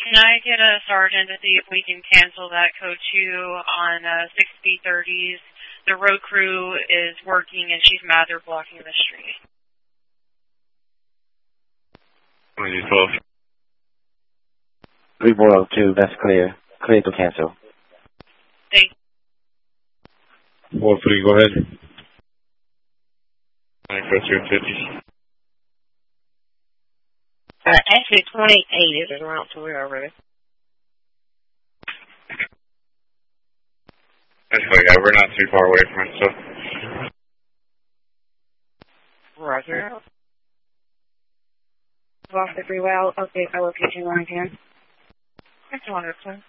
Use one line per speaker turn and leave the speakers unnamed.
Can I get a sergeant to see if we can cancel that code 2 on 6B30s? The road crew is working and she's mad they're blocking the street.
12.
3402, that's clear. Clear to cancel.
Thank you.
4-3, go ahead. 94250.
Actually, 28 is around to where already.
That's good, yeah, we're not too far away from it, so.
Roger.
Off the freeway, I'll update my location when I can.
That's wonderful.